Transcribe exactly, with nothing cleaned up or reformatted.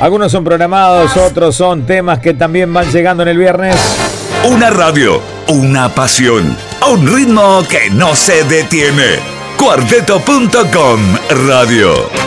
Algunos son programados, otros son temas que también van llegando en el viernes. Una radio, una pasión, a un ritmo que no se detiene. Cuarteto punto com Radio.